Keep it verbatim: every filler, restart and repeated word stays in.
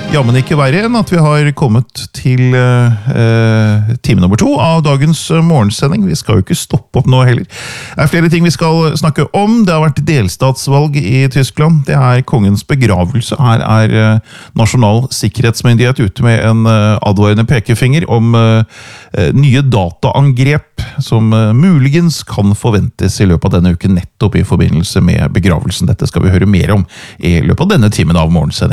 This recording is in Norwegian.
Jammen ikke verre enn at vi har kommet til uh, time nummer to av dagens uh, morgensending. Vi skal jo ikke stoppe opp nå heller. Det er flere ting vi skal snakke om. Det har vært delstatsvalg i Tyskland. Det er kongens begravelse. Her er uh, Nasjonal sikkerhetsmyndighet ute med en uh, advarende pekefinger om uh, uh, nye dataangrep som uh, muligens kan forventes i løpet av denne uken nettopp i forbindelse med begravelsen. Dette skal vi høre mer om i løpet av denne timen av morgensending.